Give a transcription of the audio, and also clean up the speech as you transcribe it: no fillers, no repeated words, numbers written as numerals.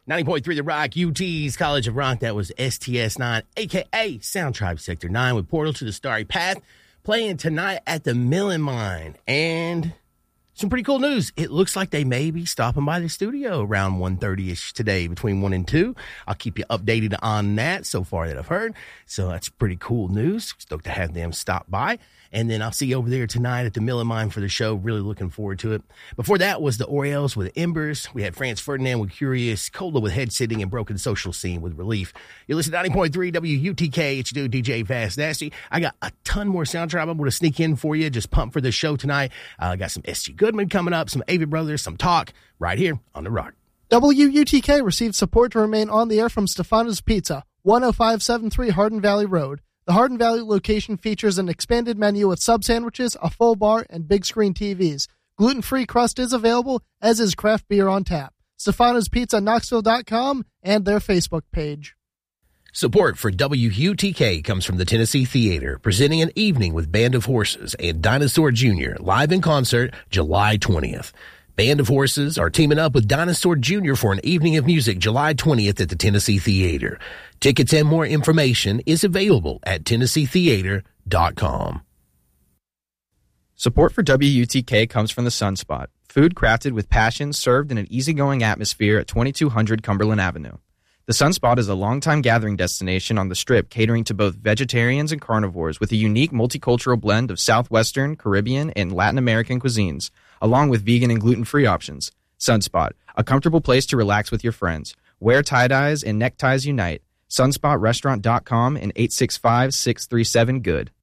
90.3 The Rock, UT's College of Rock. That was STS9, a.k.a. Sound Tribe Sector 9 with Portal to the Starry Path, playing tonight at the Millen Mine. And some pretty cool news. It looks like they may be stopping by the studio around 1:30ish today, between 1 and 2. I'll keep you updated on that so far that I've heard. So that's pretty cool news. Stoked to have them stop by. And then I'll see you over there tonight at the Millen Mine for the show. Really looking forward to it. Before that was the Orioles with Embers. We had Franz Ferdinand with Curious, Cola with Head Sitting, and Broken Social Scene with Relief. You listen to 90.3 WUTK. It's your dude, DJ Fast Nasty. I got a ton more Sound Tribe I'm going to sneak in for you. Just pumped for the show tonight. I got some SG Goodman coming up, some Avey Brothers, some talk right here on The Rock. WUTK received support to remain on the air from Stefano's Pizza, 10573 Hardin Valley Road. The Hardin Valley location features an expanded menu with sub-sandwiches, a full bar, and big screen TVs. Gluten-free crust is available, as is craft beer on tap. Stefano's Pizza, Knoxville.com, and their Facebook page. Support for WUTK comes from the Tennessee Theater, presenting an evening with Band of Horses and Dinosaur Jr. live in concert July 20th. Band of Horses are teaming up with Dinosaur Jr. for an evening of music July 20th at the Tennessee Theater. Tickets and more information is available at TennesseeTheater.com. Support for WUTK comes from the Sunspot, food crafted with passion served in an easygoing atmosphere at 2200 Cumberland Avenue. The Sunspot is a longtime gathering destination on the Strip, catering to both vegetarians and carnivores with a unique multicultural blend of Southwestern, Caribbean, and Latin American cuisines, along with vegan and gluten-free options. Sunspot, a comfortable place to relax with your friends. Wear tie-dyes and neckties unite. SunspotRestaurant.com and 865-637-GOOD.